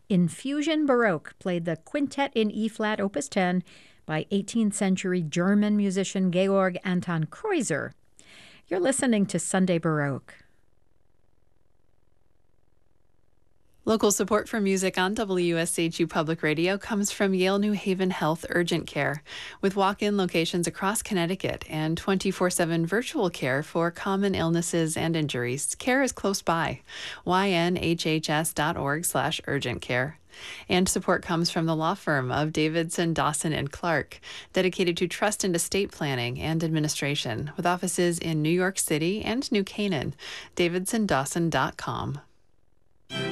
Infusion Baroque played the Quintet in E-flat, Opus 10, by 18th century German musician Georg Anton Kreuzer. You're listening to Sunday Baroque. Local support for music on WSHU Public Radio comes from Yale New Haven Health Urgent Care, with walk-in locations across Connecticut and 24/7 virtual care for common illnesses and injuries. Care is close by. ynhhs.org/urgent care. And support comes from the law firm of Davidson, Dawson, and Clark, dedicated to trust and estate planning and administration, with offices in New York City and New Canaan. DavidsonDawson.com.